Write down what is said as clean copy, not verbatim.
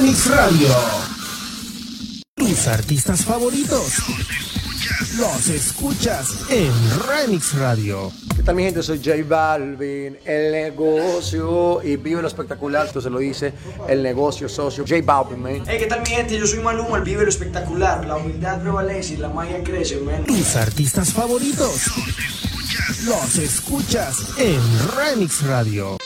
Remix Radio. Tus artistas favoritos los escuchas en Remix Radio. ¿Qué tal, mi gente? Soy J Balvin, el negocio, y vive lo espectacular. Esto se lo dice el negocio socio J Balvin, man. Hey, ¿qué tal, mi gente? Yo soy Maluma, el vive lo espectacular. La humildad prevalece y la magia crece, man. Tus artistas favoritos los escuchas en Remix Radio.